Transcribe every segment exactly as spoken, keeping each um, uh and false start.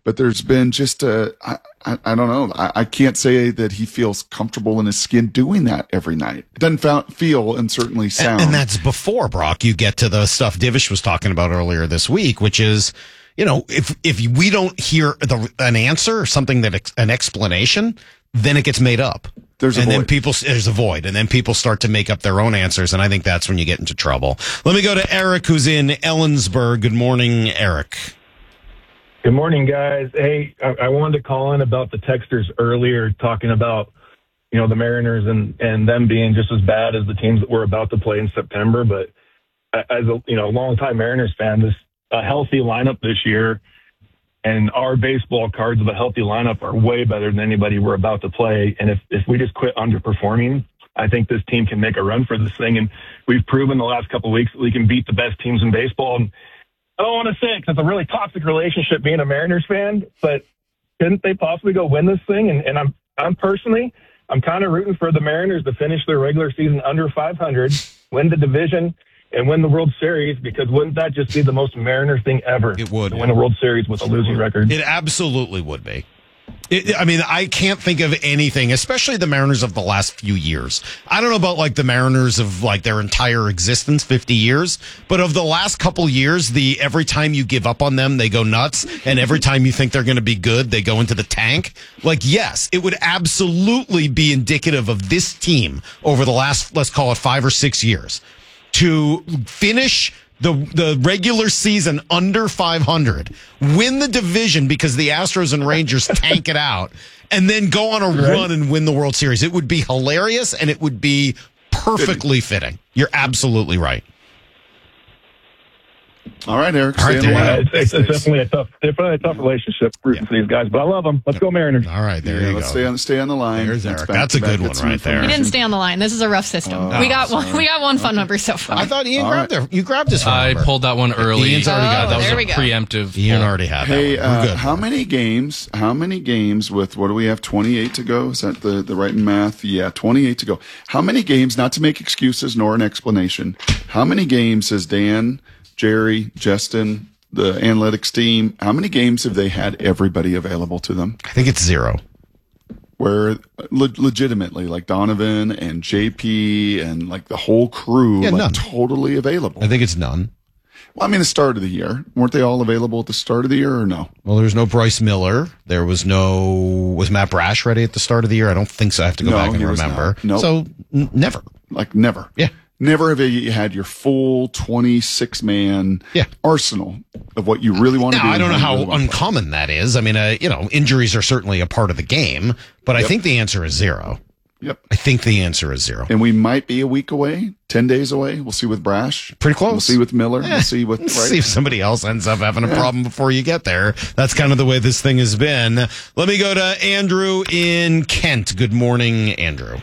but there's been just a, I, I, I don't know. I, I can't say that he feels comfortable in his skin doing that every night. It doesn't fa- feel and certainly sound. And, and that's before, Brock, you get to the stuff Divish was talking about earlier this week, which is, you know, if, if we don't hear the, an answer or something that, ex, an explanation, then it gets made up. There's a and void. then people, there's a void, and then people start to make up their own answers, and I think that's when you get into trouble. Let me go to Eric, who's in Ellensburg. Good morning, Eric. Good morning, guys. Hey, I, I wanted to call in about the texters earlier, talking about, you know, the Mariners and, and them being just as bad as the teams that we're about to play in September. But as a, you know, longtime Mariners fan, this a healthy lineup this year, and our baseball cards of a healthy lineup are way better than anybody we're about to play. And if, if we just quit underperforming, I think this team can make a run for this thing. And we've proven the last couple of weeks that we can beat the best teams in baseball. And I don't want to say it because it's a really toxic relationship being a Mariners fan, but couldn't they possibly go win this thing? And, and I'm, I'm personally, I'm kind of rooting for the Mariners to finish their regular season under five hundred, win the division, and win the World Series, because wouldn't that just be the most Mariners thing ever? It would. To win a World Series with a losing record. It absolutely would be. It, I mean, I can't think of anything, especially the Mariners of the last few years. I don't know about like the Mariners of like their entire existence, fifty years, but of the last couple years, the every time you give up on them, they go nuts. And every time you think they're going to be good, they go into the tank. Like, yes, it would absolutely be indicative of this team over the last, let's call it five or six years, to finish the the regular season under five hundred, win the division because the Astros and Rangers tank it out, and then go on a right. run and win the World Series. It would be hilarious, and it would be perfectly fitting. You're absolutely right. All right, Eric. All right, stay yeah, it's, it's, it's definitely a tough, definitely a tough relationship rooting yeah. for these guys, but I love them. Let's go Mariners. All right, there yeah, you let's go. Stay on, stay on the line. There's Eric. That's, That's a good one right there. We didn't stay on the line. This is a rough system. Oh, we got sorry. one. We got one phone number so far. I thought Ian All grabbed right. there. You grabbed his phone I number. pulled that one early. Ian's already got Oh, that was there a we go. preemptive. Ian pull. already had Hey, that one. We're uh, good. how many games? How many games with what do we have? twenty-eight to go. Is that the the right math? Yeah, twenty-eight to go. How many games? Not to make excuses nor an explanation. How many games has Dan, Jerry, Justin, the analytics team? How many games have they had everybody available to them? I think it's zero. Where le- legitimately, like Donovan and J P and like the whole crew, Yeah, like none. totally available. I think it's none. Well, I mean, the start of the year, weren't they all available at the start of the year or no? Well, there was no Bryce Miller. There was no, was Matt Brash ready at the start of the year? I don't think so. I have to go No, back and he was remember. not. Nope. So, n- never. Like never. Yeah. Never have you had your full twenty-six man Yeah. arsenal of what you really want to do. Now, I don't know and how you really wanna play. uncommon that is. I mean, uh, you know, injuries are certainly a part of the game, but I Yep. think the answer is zero. Yep. I think the answer is zero. And we might be a week away, ten days away. We'll see with Brash. Pretty close. We'll see with Miller. Eh, We'll see with, right? See if somebody else ends up having a problem before you get there. That's kind of the way this thing has been. Let me go to Andrew in Kent. Good morning, Andrew.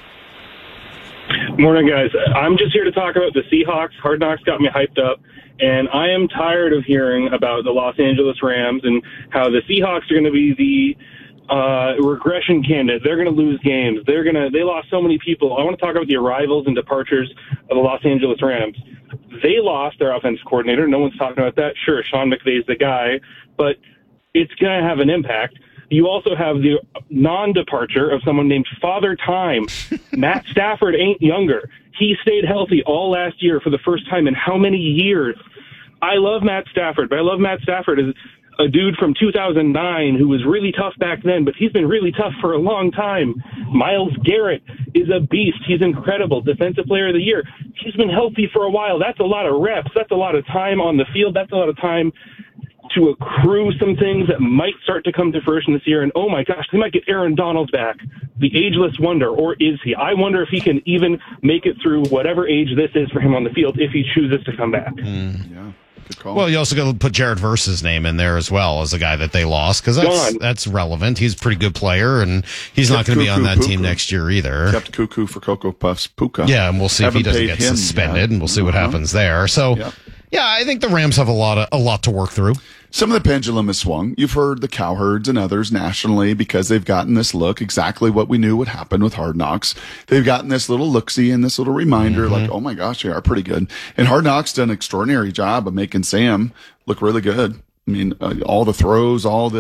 Morning, guys. I'm just here to talk about the Seahawks. Hard Knocks got me hyped up, and I am tired of hearing about the Los Angeles Rams and how the Seahawks are going to be the uh, regression candidate. They're going to lose games. They're going to. They lost so many people. I want to talk about the arrivals and departures of the Los Angeles Rams. They lost their offensive coordinator. No one's talking about that. Sure, Sean McVay's the guy, but it's going to have an impact. You also have the non-departure of someone named Father Time. Matt Stafford ain't younger. He stayed healthy all last year for the first time in how many years? I love Matt Stafford, but I love Matt Stafford as a dude from two thousand nine who was really tough back then, but he's been really tough for a long time. Myles Garrett is a beast. He's incredible. Defensive player of the year. He's been healthy for a while. That's a lot of reps. That's a lot of time on the field. That's a lot of time to accrue some things that might start to come to fruition this year. And, oh, my gosh, they might get Aaron Donald back, the ageless wonder, or is he? I wonder if he can even make it through whatever age this is for him on the field if he chooses to come back. Mm. Yeah. Good call. Well, you also got to put Jared Verse's name in there as well as a guy that they lost because that's, that's relevant. He's a pretty good player, and he's Kept not going to be on that Cuckoo team Puka. next year either. Kept Cuckoo for Cocoa Puffs Puka. Yeah, and we'll see Haven't if he doesn't paid get him suspended, yet. and we'll see what Uh-huh. happens there. So, Yep. yeah, I think the Rams have a lot of a lot to work through. Some of the pendulum has swung. You've heard the Cowherds and others nationally because they've gotten this look, exactly what we knew would happen with Hard Knocks. They've gotten this little look-see and this little reminder Mm-hmm. like, oh my gosh, they are pretty good. And Hard Knocks done an extraordinary job of making Sam look really good. I mean, uh, all the throws, all the